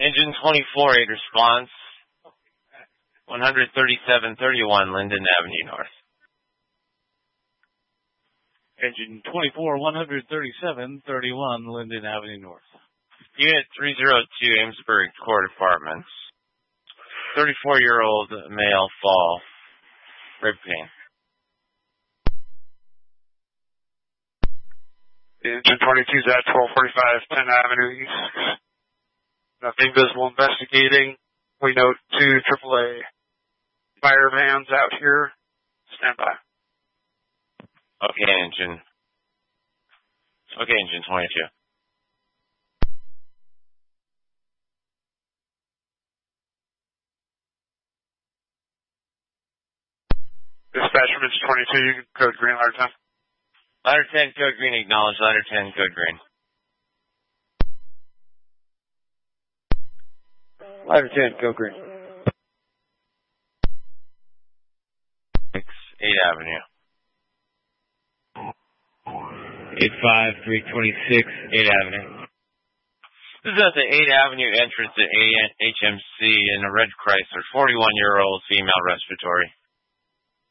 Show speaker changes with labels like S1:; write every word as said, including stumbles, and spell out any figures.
S1: Engine twenty-four, eight response. one thirty-seven thirty-one Linden Avenue North.
S2: Engine twenty-four, one thirty-seven thirty-one Linden Avenue North.
S1: Unit three oh two, Amesbury Court Apartments. thirty-four-year-old male fall. Rib pain.
S3: Engine twenty-two is at twelve forty-five, tenth Avenue East. Nothing visible investigating. We note two triple A fire vans out here. Stand by.
S1: Okay, engine. Okay, engine twenty-two.
S3: Dispatcher, Engine twenty-two, you can code green, ladder ten.
S1: Ladder ten, code green, acknowledge. Ladder ten, code green.
S4: Ladder ten, code green.
S1: six, eighth Avenue.
S4: eight five three twenty-six, eighth Avenue.
S1: This is at the eighth Avenue entrance at H M C in a red Chrysler, forty-one-year-old female respiratory.